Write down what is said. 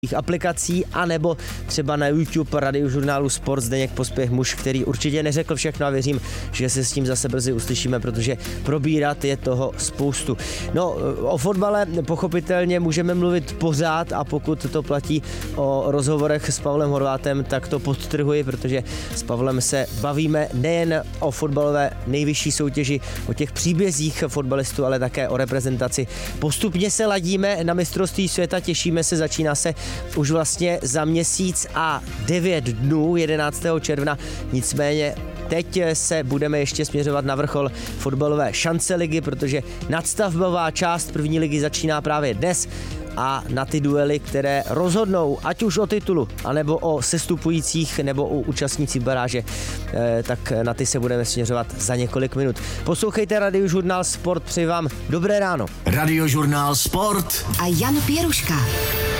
aplikací, anebo třeba na YouTube Radiožurnálu Sport Zdeněk Pospěch, muž, který určitě neřekl všechno a věřím, že se s tím zase brzy uslyšíme, protože probírat je toho spoustu. No, o fotbale pochopitelně můžeme mluvit pořád a pokud to platí o rozhovorech s Pavlem Horvátem, tak to podtrhuji, protože s Pavlem se bavíme nejen o fotbalové nejvyšší soutěži, o těch příbězích fotbalistů, ale také o reprezentaci. Postupně se ladíme na mistrovství světa, těšíme se, začíná se už vlastně za měsíc a 9 dnů, 11. června, nicméně teď se budeme ještě směřovat na vrchol fotbalové šance ligy, protože nadstavbová část první ligy začíná právě dnes a na ty duely, které rozhodnou, ať už o titulu, anebo o sestupujících, nebo o účastnících baráže, tak na ty se budeme směřovat za několik minut. Poslouchejte Radiožurnál Sport, přeji vám dobré ráno. Radiožurnál Sport a Jan Pěruška.